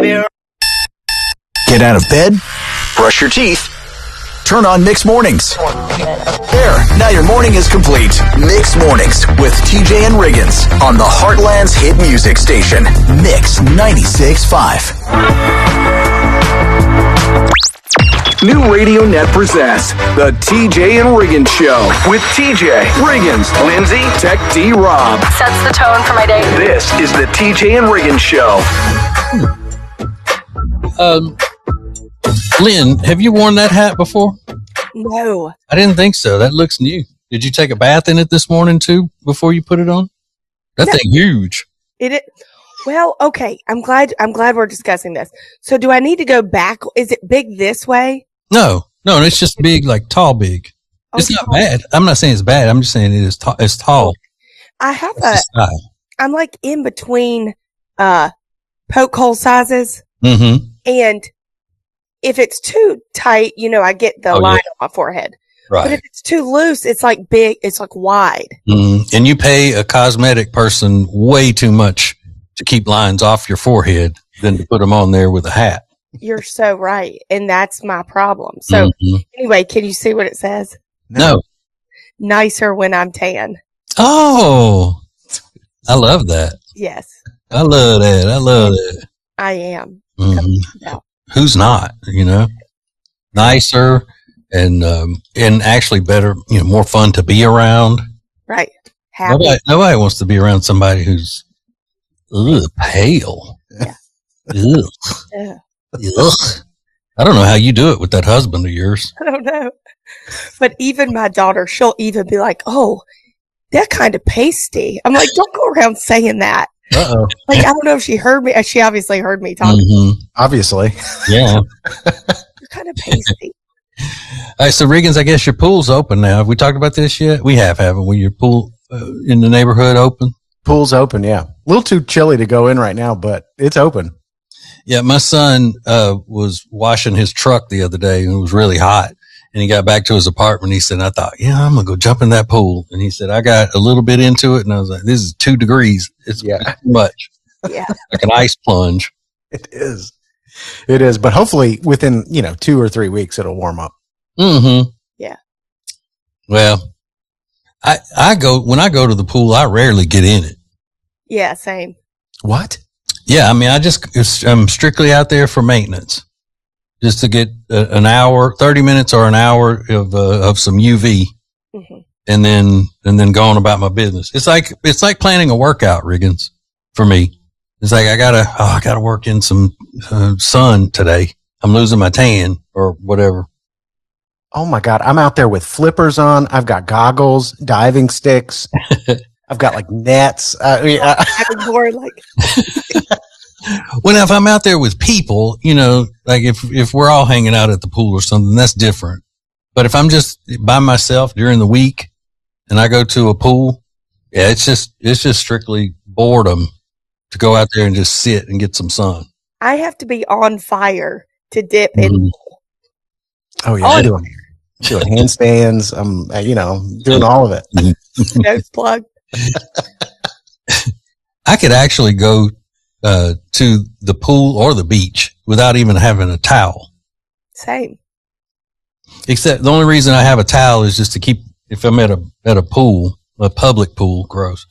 baby. Get out of bed, brush your teeth, turn on Mixed Mornings. There, now your morning is complete. Mixed Mornings with TJ and Riggins on the Heartland's hit music station, Mix 96.5. New Radio Net presents the TJ and Riggins Show with TJ, Riggins, Lindsay, Tech D Rob. Sets the tone for my day. This is the TJ and Riggins Show. Lynn, have you worn that hat before? No. I didn't think so. That looks new. Did you take a bath in it this morning too before you put it on? That thing huge. Well, okay. I'm glad we're discussing this. So do I need to go back? Is it big this way? No, it's just big, like tall big. It's not bad. I'm not saying it's bad. I'm just saying it is it's tall. I have I'm like in between poke hole sizes. Mm-hmm. And if it's too tight, I get the line on my forehead. Right. But if it's too loose, it's like big, it's like wide. Mm-hmm. And you pay a cosmetic person way too much to keep lines off your forehead than to put them on there with a hat. You're so right. And that's my problem. So anyway, can you see what it says? No. Nicer when I'm tan. Oh, I love that. Yes. I love that. I am. Mm-hmm. Who's not, nicer and actually better, more fun to be around. Right. Happy. Nobody wants to be around somebody who's pale. Yeah. Ugh. Ugh. I don't know how you do it with that husband of yours. I don't know. But even my daughter, she'll even be like, oh, that kind of pasty. I'm like, don't go around saying that. Uh-oh. Like, I don't know if she heard me. She obviously heard me talking. Mm-hmm. Obviously. Yeah. You're kind of pasty. All right, so Riggins, I guess your pool's open now. Have we talked about this yet? We have, haven't we? Your pool in the neighborhood open? Pool's open, yeah. A little too chilly to go in right now, but it's open. Yeah, my son was washing his truck the other day and it was really hot. And he got back to his apartment. He said, I thought, I'm going to go jump in that pool. And he said, I got a little bit into it. And I was like, this is 2 degrees. It's too much. Yeah. Like an ice plunge. It is. But hopefully within, 2 or 3 weeks, it'll warm up. Mm-hmm. Yeah. Well, when I go to the pool, I rarely get in it. Yeah, same. What? Yeah. I mean, I'm strictly out there for maintenance. Just to get an hour, 30 minutes or an hour of some UV, and then going about my business. It's like planning a workout, Riggins, for me. It's like I gotta work in some sun today. I'm losing my tan or whatever. Oh my God, I'm out there with flippers on. I've got goggles, diving sticks. I've got like nets. Well, if I'm out there with people, like if we're all hanging out at the pool or something, that's different. But if I'm just by myself during the week and I go to a pool, it's just strictly boredom to go out there and just sit and get some sun. I have to be on fire to dip in. Oh yeah, I'm doing handstands. I'm, doing all of it. Nose plug. I could actually go to the pool or the beach without even having a towel. Same. Except the only reason I have a towel is just to keep, if I'm at a pool, a public pool, gross,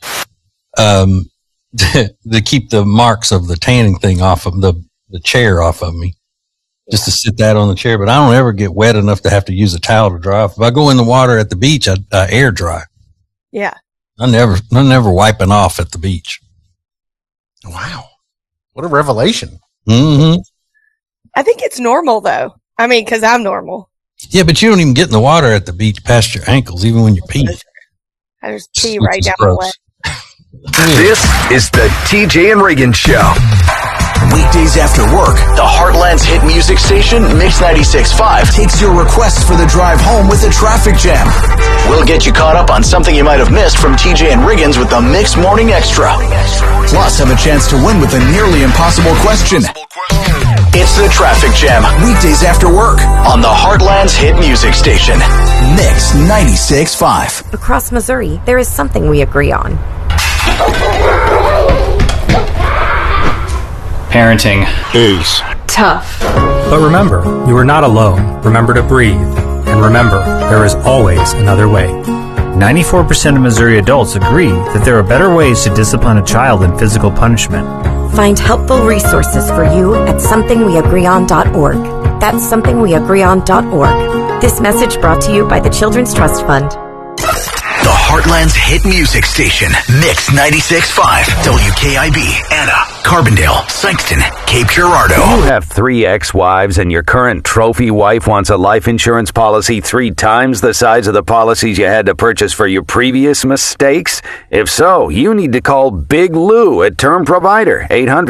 to keep the marks of the tanning thing off of the chair off of me. Just to sit that on the chair, but I don't ever get wet enough to have to use a towel to dry off. If I go in the water at the beach, I air dry. Yeah. I'm never wiping off at the beach. Wow. What a revelation. Mm-hmm. I think it's normal though. I mean, cause I'm normal. Yeah, but you don't even get in the water at the beach past your ankles, even when you pee. I just pee right down the way. This is the TJ and Riggins Show. Weekdays after work, the Heartland's hit music station, Mix 96.5, takes your requests for the drive home with a traffic jam. We'll get you caught up on something you might have missed from TJ and Riggins with the Mix Morning Extra. Plus, have a chance to win with a nearly impossible question. It's the traffic jam, weekdays after work, on the Heartland's hit music station, Mix 96.5. Across Missouri, there is something we agree on. Parenting is tough. But remember, you are not alone. Remember to breathe. And remember, there is always another way. 94% of Missouri adults agree that there are better ways to discipline a child than physical punishment. Find helpful resources for you at somethingweagreeon.org. That's somethingweagreeon.org. This message brought to you by the Children's Trust Fund. The Heartland's hit music station, Mix 96.5, WKIB, Anna, Carbondale, Sykeston, Cape Girardeau. You have 3 ex-wives and your current trophy wife wants a life insurance policy 3 times the size of the policies you had to purchase for your previous mistakes? If so, you need to call Big Lou at Term Provider,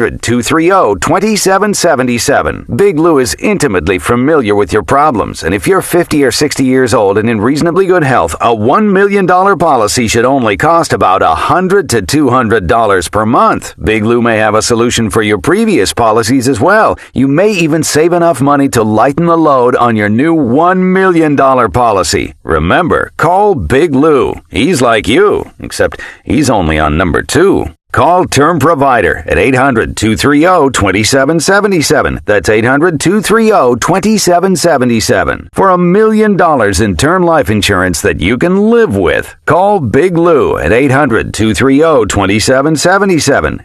800-230-2777. Big Lou is intimately familiar with your problems, and if you're 50 or 60 years old and in reasonably good health, a $1 million policy should only cost about $100 to $200 per month. Big Lou may have a solution for your previous policies as well. You may even save enough money to lighten the load on your new $1 million policy. Remember, call Big Lou. He's like you, except he's only on number 2. Call Term Provider at 800-230-2777. That's 800-230-2777. For $1 million in term life insurance that you can live with. Call Big Lou at 800-230-2777.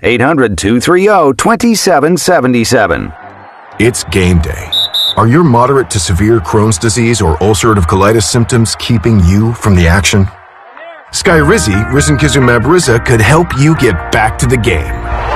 800-230-2777. It's game day. Are your moderate to severe Crohn's disease or ulcerative colitis symptoms keeping you from the action? Skyrizi, risankizumab Riza, could help you get back to the game.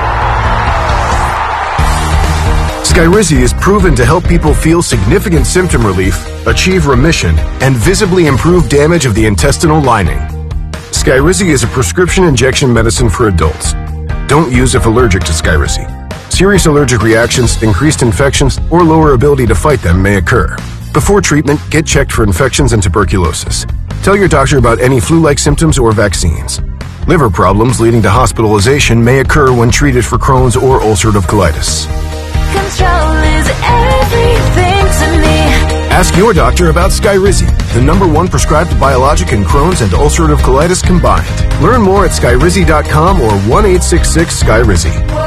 Skyrizi is proven to help people feel significant symptom relief, achieve remission, and visibly improve damage of the intestinal lining. Skyrizi is a prescription injection medicine for adults. Don't use if allergic to Skyrizi. Serious allergic reactions, increased infections, or lower ability to fight them may occur. Before treatment, get checked for infections and tuberculosis. Tell your doctor about any flu-like symptoms or vaccines. Liver problems leading to hospitalization may occur when treated for Crohn's or ulcerative colitis. Control is everything to me. Ask your doctor about Skyrizi, the #1 prescribed biologic in Crohn's and ulcerative colitis combined. Learn more at skyrizi.com or 1-866-SKYRIZI.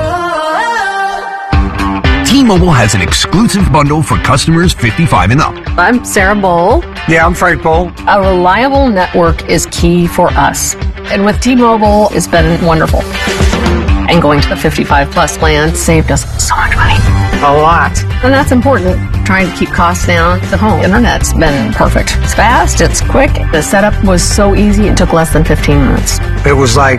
T-Mobile has an exclusive bundle for customers 55 and up. I'm Sarah Bowl. Yeah, I'm Frank Bowl. A reliable network is key for us. And with T-Mobile, it's been wonderful. And going to the 55 plus plan saved us so much money. A lot. And that's important. Trying to keep costs down. The home internet's been perfect. It's fast, it's quick. The setup was so easy, it took less than 15 minutes. It was like,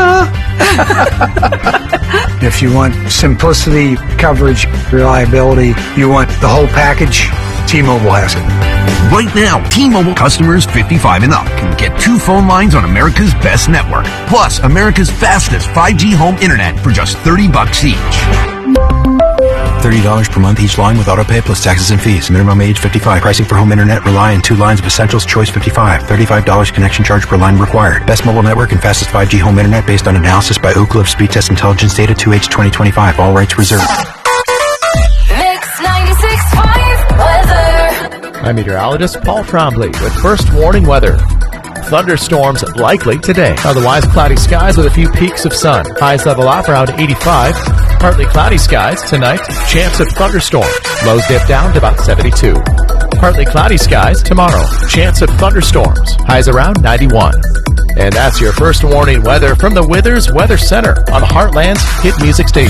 If you want simplicity, coverage, reliability, you want the whole package, T-Mobile has it. Right now, T-Mobile customers 55 and up can get 2 phone lines on America's best network, plus America's fastest 5G home internet for just $30 each. $30 per month each line with autopay plus taxes and fees. Minimum age 55. Pricing for home internet rely on 2 lines of Essentials Choice 55. $35 connection charge per line required. Best mobile network and fastest 5G home internet based on analysis by Ookla of Speed Test Intelligence data 2H 2025. All rights reserved. Mix 96.5 weather. I'm meteorologist Paul Trombley with first warning weather. Thunderstorms likely today. Otherwise, cloudy skies with a few peaks of sun. Highs level off around 85. Partly cloudy skies tonight. Chance of thunderstorms. Lows dip down to about 72. Partly cloudy skies tomorrow. Chance of thunderstorms. Highs around 91. And that's your first warning weather from the Withers Weather Center on Heartland's hit music station.